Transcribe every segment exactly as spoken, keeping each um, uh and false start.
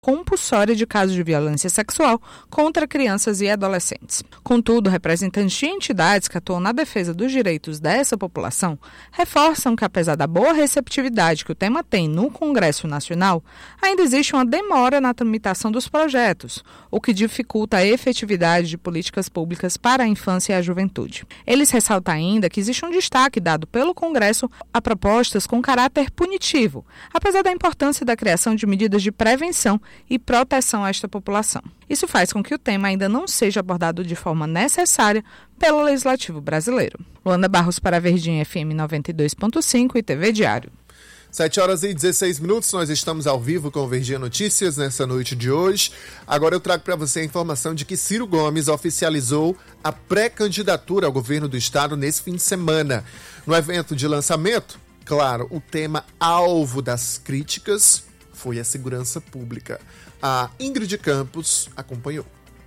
compulsória de casos de violência sexual contra crianças e adolescentes. Contudo, representantes de entidades que atuam na defesa dos direitos dessa população reforçam que, apesar da boa receptividade que o tema tem no Congresso Nacional, ainda existe uma demora na tramitação dos projetos, o que dificulta a efetividade de políticas públicas para a infância e a juventude. Eles ressaltam ainda que existe um destaque dado pelo Congresso a propostas com caráter punitivo, apesar da importância da criação de medidas de prevenção e proteção a esta população. Isso faz com que o tema ainda não seja abordado de forma necessária pelo Legislativo brasileiro. Luana Barros para a Verdinha F M noventa e dois ponto cinco e T V Diário. sete horas e dezesseis minutos, nós estamos ao vivo com o Verdinha Notícias nessa noite de hoje. Agora eu trago para você a informação de que Ciro Gomes oficializou a pré-candidatura ao governo do estado nesse fim de semana. No evento de lançamento, claro, o tema alvo das críticas foi a segurança pública. A Ingrid Campos acompanhou.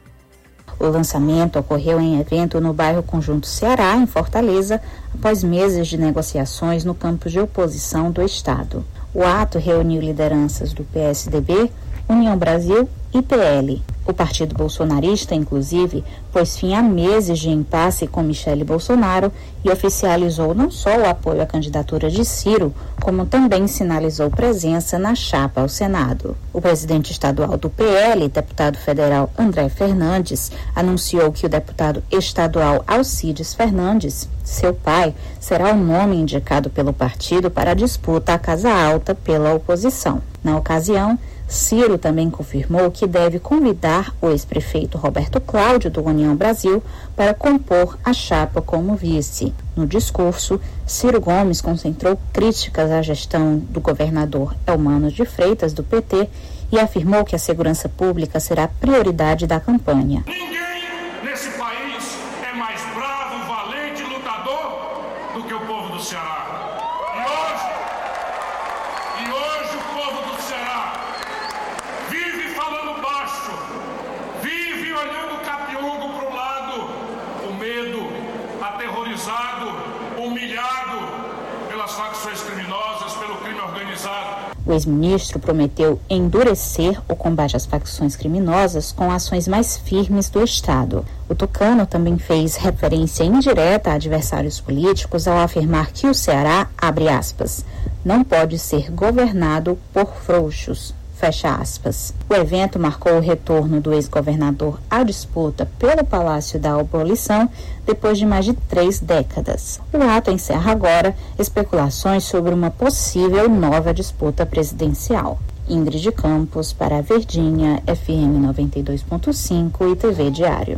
O lançamento ocorreu em evento no bairro Conjunto Ceará, em Fortaleza, após meses de negociações no campo de oposição do estado. O ato reuniu lideranças do P S D B, União Brasil e P L. O partido bolsonarista, inclusive, pôs fim a meses de impasse com Michele Bolsonaro e oficializou não só o apoio à candidatura de Ciro, como também sinalizou presença na chapa ao Senado. O presidente estadual do P L, deputado federal André Fernandes, anunciou que o deputado estadual Alcides Fernandes, seu pai, será o nome indicado pelo partido para a disputa à Casa Alta pela oposição. Na ocasião, Ciro também confirmou que deve convidar o ex-prefeito Roberto Cláudio, do União Brasil, para compor a chapa como vice. No discurso, Ciro Gomes concentrou críticas à gestão do governador Elmano de Freitas, do P T, e afirmou que a segurança pública será prioridade da campanha. Ninguém nesse país é mais bravo, valente e lutador do que o povo do Ceará. E hoje, e hoje o povo do Ceará vive falando baixo, vive olhando o capiúgo para o lado, com medo, aterrorizado, humilhado pelas facções criminosas, pelo crime organizado. O ex-ministro prometeu endurecer o combate às facções criminosas com ações mais firmes do Estado. O tucano também fez referência indireta a adversários políticos ao afirmar que o Ceará, abre aspas, não pode ser governado por frouxos. Fecha aspas. O evento marcou o retorno do ex-governador à disputa pelo Palácio da Abolição depois de mais de três décadas. O ato encerra agora especulações sobre uma possível nova disputa presidencial. Ingrid Campos para a Verdinha, F M noventa e dois ponto cinco e T V Diário.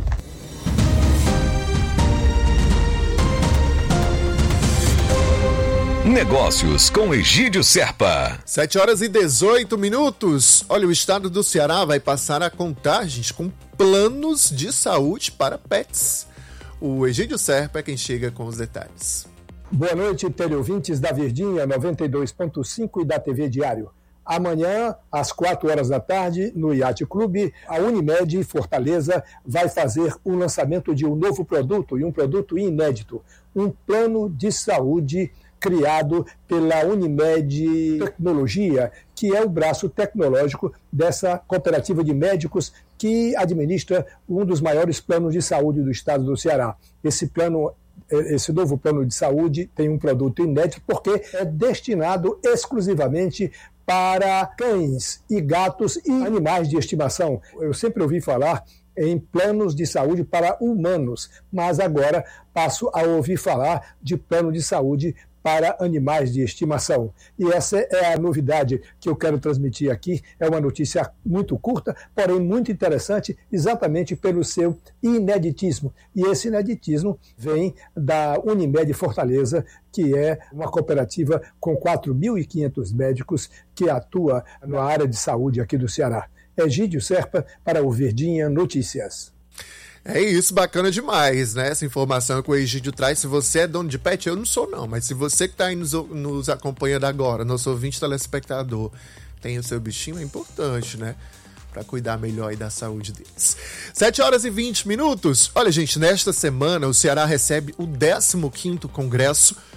Negócios com Egídio Serpa. sete horas e dezoito minutos. Olha, o estado do Ceará vai passar a contar, gente, com planos de saúde para pets. O Egídio Serpa é quem chega com os detalhes. Boa noite, teleouvintes da Verdinha noventa e dois ponto cinco e da T V Diário. Amanhã, às quatro horas da tarde, no Yacht Clube, a Unimed Fortaleza vai fazer o lançamento de um novo produto, e um produto inédito, um plano de saúde criado pela Unimed Tecnologia, que é o braço tecnológico dessa cooperativa de médicos que administra um dos maiores planos de saúde do estado do Ceará. Esse plano, esse novo plano de saúde tem um produto inédito porque é destinado exclusivamente para cães e gatos e animais de estimação. Eu sempre ouvi falar em planos de saúde para humanos, mas agora passo a ouvir falar de plano de saúde para animais de estimação. E essa é a novidade que eu quero transmitir aqui. É uma notícia muito curta, porém muito interessante, exatamente pelo seu ineditismo. E esse ineditismo vem da Unimed Fortaleza, que é uma cooperativa com quatro mil e quinhentos médicos que atua na área de saúde aqui do Ceará. Egídio Serpa para o Verdinha Notícias. É isso, bacana demais, né? Essa informação que o Egídio traz. Se você é dono de pet, eu não sou não, mas se você que está aí nos, nos acompanhando agora, nosso ouvinte telespectador, tem o seu bichinho, é importante, né? Para cuidar melhor aí da saúde deles. sete horas e vinte minutos. Olha, gente, nesta semana o Ceará recebe o décimo quinto Congresso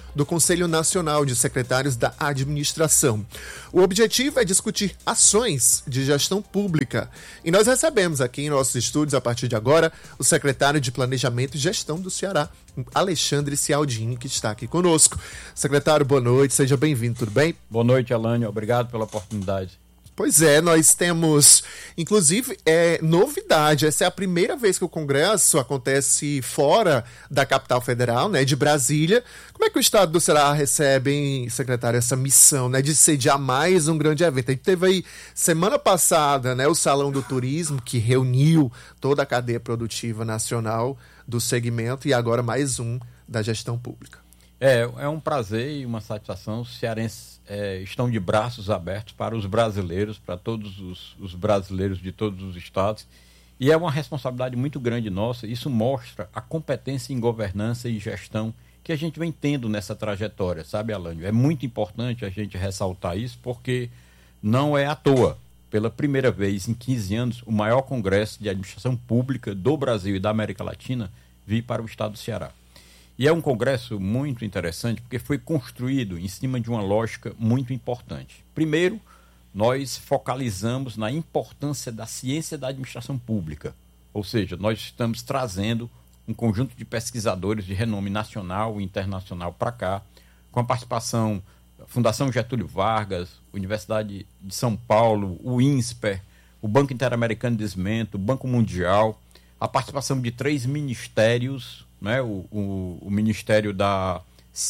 do Conselho Nacional de Secretários da Administração. O objetivo é discutir ações de gestão pública. E nós recebemos aqui em nossos estúdios, a partir de agora, o secretário de Planejamento e Gestão do Ceará, Alexandre Cialdini, que está aqui conosco. Secretário, boa noite, seja bem-vindo, tudo bem? Boa noite, Alane, obrigado pela oportunidade. Pois é, nós temos, inclusive, é, novidade. Essa é a primeira vez que o Congresso acontece fora da capital federal, né, de Brasília. Como é que o Estado do Ceará recebe, hein, secretário, essa missão, né, de sediar mais um grande evento? A gente teve aí, semana passada, né, o Salão do Turismo, que reuniu toda a cadeia produtiva nacional do segmento, e agora mais um da gestão pública. É, é um prazer e uma satisfação. Os cearenses é, estão de braços abertos para os brasileiros, para todos os, os brasileiros de todos os estados. E é uma responsabilidade muito grande nossa. Isso mostra a competência em governança e gestão que a gente vem tendo nessa trajetória, sabe, Alânio? É muito importante a gente ressaltar isso, porque não é à toa. Pela primeira vez em quinze anos, o maior congresso de administração pública do Brasil e da América Latina vir para o estado do Ceará. E é um congresso muito interessante porque foi construído em cima de uma lógica muito importante. Primeiro, nós focalizamos na importância da ciência da administração pública. Ou seja, nós estamos trazendo um conjunto de pesquisadores de renome nacional e internacional para cá, com a participação da Fundação Getúlio Vargas, Universidade de São Paulo, o INSPER, o Banco Interamericano de Desenvolvimento, o Banco Mundial, a participação de três ministérios, né, o, o, o Ministério da,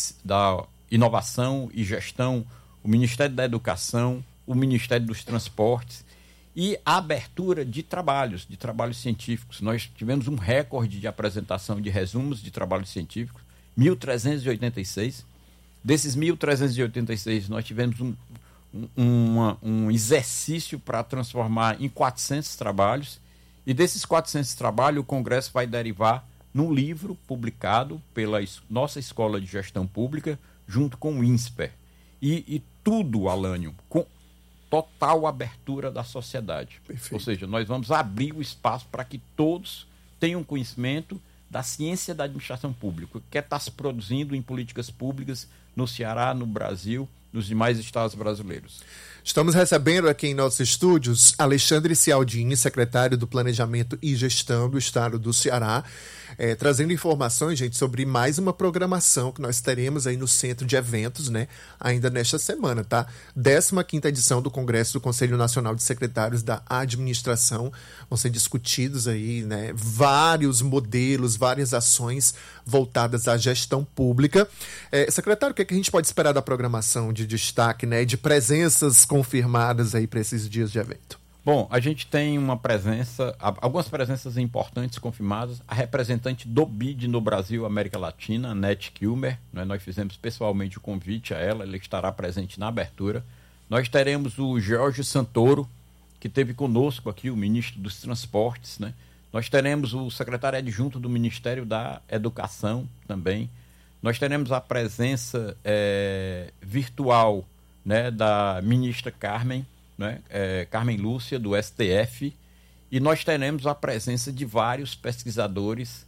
da Inovação e Gestão, o Ministério da Educação, o Ministério dos Transportes e a abertura de trabalhos, de trabalhos científicos. Nós tivemos um recorde de apresentação de resumos de trabalhos científicos, mil trezentos e oitenta e seis. Desses mil trezentos e oitenta e seis, nós tivemos um, um, uma, um exercício para transformar em quatrocentos trabalhos, e desses quatrocentos trabalhos o Congresso vai derivar num livro publicado pela nossa Escola de Gestão Pública, junto com o INSPER. E, e tudo, Alânio, com total abertura da sociedade. Perfeito. Ou seja, nós vamos abrir o espaço para que todos tenham conhecimento da ciência da administração pública, o que está se produzindo em políticas públicas no Ceará, no Brasil, nos demais estados brasileiros. Estamos recebendo aqui em nossos estúdios Alexandre Cialdini, secretário do Planejamento e Gestão do Estado do Ceará, é, trazendo informações, gente, sobre mais uma programação que nós teremos aí no Centro de Eventos, né, ainda nesta semana, tá? décima quinta edição do Congresso do Conselho Nacional de Secretários da Administração. Vão ser discutidos aí, né, vários modelos, várias ações voltadas à gestão pública. É, secretário, o que, é que a gente pode esperar da programação de destaque, né, de presenças confirmadas aí para esses dias de evento? Bom, a gente tem uma presença, algumas presenças importantes confirmadas. A representante do B I D no Brasil, América Latina, Nete Kilmer, né? Nós fizemos pessoalmente o convite a ela, ela estará presente na abertura. Nós teremos o Jorge Santoro, que esteve conosco aqui, o ministro dos Transportes, né? Nós teremos o secretário adjunto do Ministério da Educação também. Nós teremos a presença é, virtual, né, da ministra Carmen, né, é, Carmen Lúcia, do S T F, e nós teremos a presença de vários pesquisadores,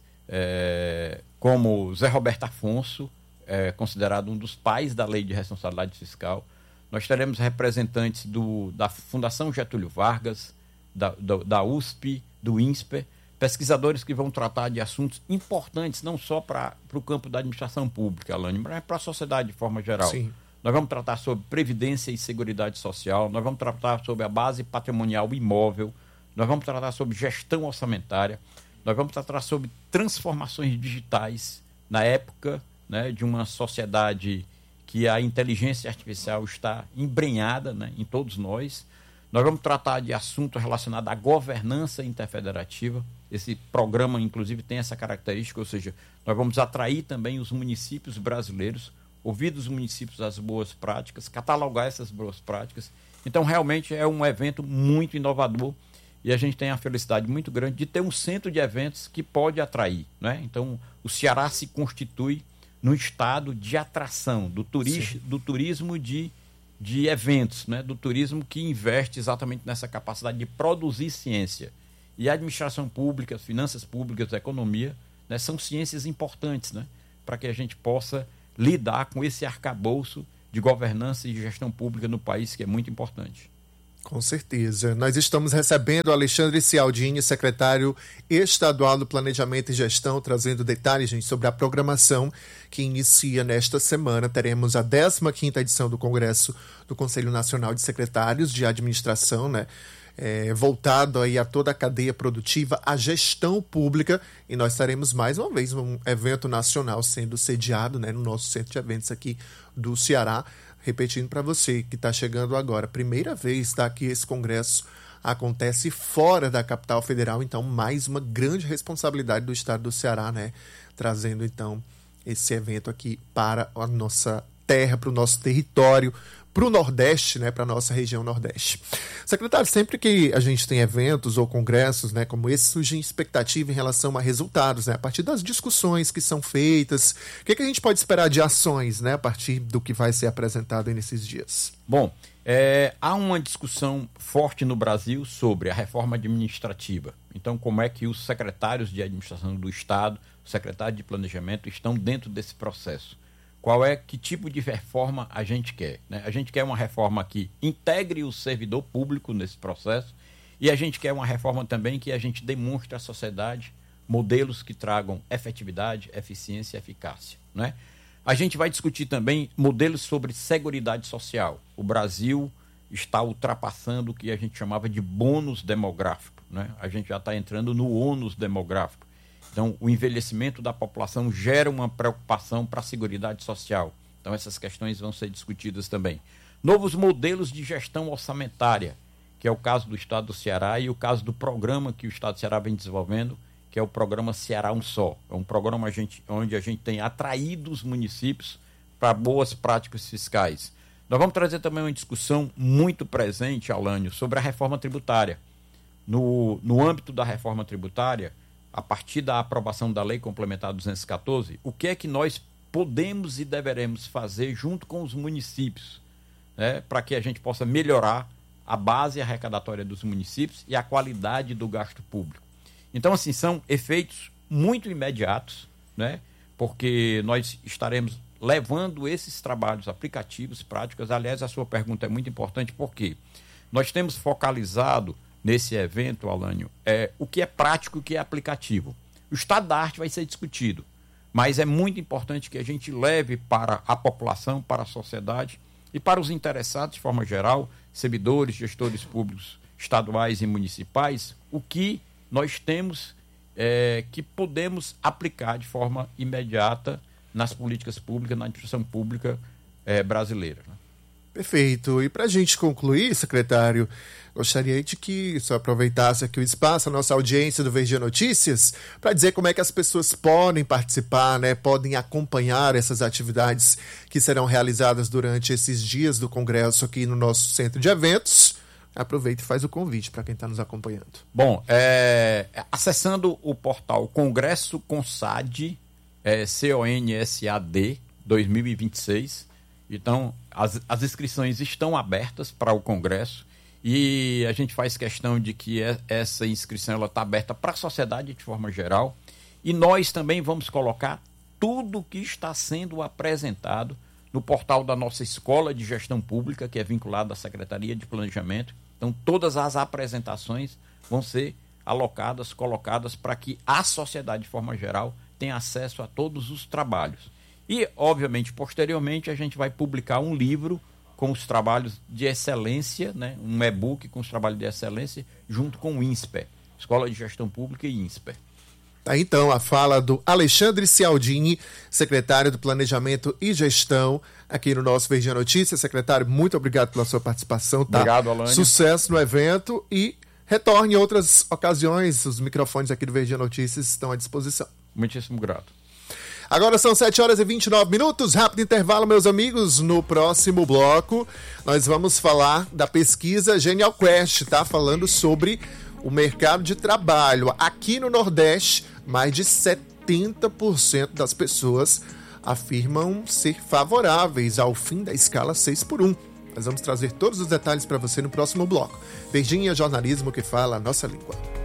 é, como Zé Roberto Afonso, é, considerado um dos pais da Lei de Responsabilidade Fiscal. Nós teremos representantes do, da Fundação Getúlio Vargas, da, da, da U S P, do INSPER, pesquisadores que vão tratar de assuntos importantes, não só para o campo da administração pública, Alane, mas para a sociedade de forma geral. Sim. Nós vamos tratar sobre previdência e seguridade social, nós vamos tratar sobre a base patrimonial imóvel, nós vamos tratar sobre gestão orçamentária, nós vamos tratar sobre transformações digitais na época, né, de uma sociedade que a inteligência artificial está embrenhada, né, em todos nós. Nós vamos tratar de assunto relacionado à governança interfederativa. Esse programa, inclusive, tem essa característica, ou seja, nós vamos atrair também os municípios brasileiros, ouvir dos municípios as boas práticas, catalogar essas boas práticas. Então, realmente, é um evento muito inovador e a gente tem a felicidade muito grande de ter um centro de eventos que pode atrair, né? Então, o Ceará se constitui no estado de atração do, turis, do turismo de, de eventos, né? Do turismo que investe exatamente nessa capacidade de produzir ciência. E a administração pública, finanças públicas, a economia, né, são ciências importantes, né, para que a gente possa lidar com esse arcabouço de governança e de gestão pública no país, que é muito importante. Com certeza. Nós estamos recebendo o Alexandre Cialdini, secretário estadual do Planejamento e Gestão, trazendo detalhes, gente, sobre a programação que inicia nesta semana. Teremos a décima quinta edição do Congresso do Conselho Nacional de Secretários de Administração, né? É, voltado aí a toda a cadeia produtiva, a gestão pública, e nós teremos mais uma vez um evento nacional sendo sediado, né, no nosso centro de eventos aqui do Ceará. Repetindo para você que está chegando agora, primeira vez tá, que esse congresso acontece fora da capital federal, então mais uma grande responsabilidade do estado do Ceará, né? Trazendo então esse evento aqui para a nossa terra, para o nosso território, para o Nordeste, né, para a nossa região Nordeste. Secretário, sempre que a gente tem eventos ou congressos, né, como esse, surge expectativa em relação a resultados, né, a partir das discussões que são feitas. O que, que a gente pode esperar de ações, né, a partir do que vai ser apresentado aí nesses dias? Bom, é, há uma discussão forte no Brasil sobre a reforma administrativa. Então, como é que os secretários de administração do Estado, os secretários de planejamento estão dentro desse processo? Qual é, que tipo de reforma a gente quer, né? A gente quer uma reforma que integre o servidor público nesse processo e a gente quer uma reforma também que a gente demonstre à sociedade modelos que tragam efetividade, eficiência e eficácia, né? A gente vai discutir também modelos sobre seguridade social. O Brasil está ultrapassando o que a gente chamava de bônus demográfico, né? A gente já está entrando no ônus demográfico. Então, o envelhecimento da população gera uma preocupação para a seguridade social. Então, essas questões vão ser discutidas também. Novos modelos de gestão orçamentária, que é o caso do Estado do Ceará e o caso do programa que o Estado do Ceará vem desenvolvendo, que é o programa Ceará Um Só. É um programa a gente, onde a gente tem atraído os municípios para boas práticas fiscais. Nós vamos trazer também uma discussão muito presente, Alânio, sobre a reforma tributária. No, no âmbito da reforma tributária, a partir da aprovação da Lei Complementar duzentos e quatorze, o que é que nós podemos e deveremos fazer junto com os municípios, né, para que a gente possa melhorar a base arrecadatória dos municípios e a qualidade do gasto público. Então, assim, são efeitos muito imediatos, né, porque nós estaremos levando esses trabalhos aplicativos, práticos. Aliás, a sua pergunta é muito importante, porque nós temos focalizado nesse evento, Alânio, é o que é prático e o que é aplicativo. O estado da arte vai ser discutido, mas é muito importante que a gente leve para a população, para a sociedade e para os interessados, de forma geral, servidores, gestores públicos estaduais e municipais, o que nós temos é, que podemos aplicar de forma imediata nas políticas públicas, na administração pública é, brasileira, né? Perfeito. E para a gente concluir, secretário, gostaria de que só aproveitasse aqui o espaço, a nossa audiência do Verdinha Notícias, para dizer como é que as pessoas podem participar, né, podem acompanhar essas atividades que serão realizadas durante esses dias do Congresso aqui no nosso centro de eventos. Aproveita e faz o convite para quem está nos acompanhando. Bom, é, acessando o portal Congresso Consad, é, C O N S A D dois mil e vinte e seis, então as, as inscrições estão abertas para o Congresso e a gente faz questão de que essa inscrição está aberta para a sociedade de forma geral e nós também vamos colocar tudo o que está sendo apresentado no portal da nossa Escola de Gestão Pública, que é vinculada à Secretaria de Planejamento. Então todas as apresentações vão ser alocadas, colocadas para que a sociedade de forma geral tenha acesso a todos os trabalhos. E, obviamente, posteriormente, a gente vai publicar um livro com os trabalhos de excelência, né? Um e-book com os trabalhos de excelência, junto com o INSPER, Escola de Gestão Pública e INSPER. Tá, então, a fala do Alexandre Cialdini, secretário do Planejamento e Gestão, aqui no nosso Verdinha Notícias. Secretário, muito obrigado pela sua participação. Tá? Obrigado, Alânio. Sucesso no evento e retorne em outras ocasiões. Os microfones aqui do Verdinha Notícias estão à disposição. Muitíssimo grato. Agora são sete horas e vinte e nove minutos, rápido intervalo, meus amigos. No próximo bloco, nós vamos falar da pesquisa Genial Quest, tá? Falando sobre o mercado de trabalho. Aqui no Nordeste, mais de setenta por cento das pessoas afirmam ser favoráveis ao fim da escala seis por um. Nós vamos trazer todos os detalhes para você no próximo bloco. Verdinha, jornalismo que fala a nossa língua.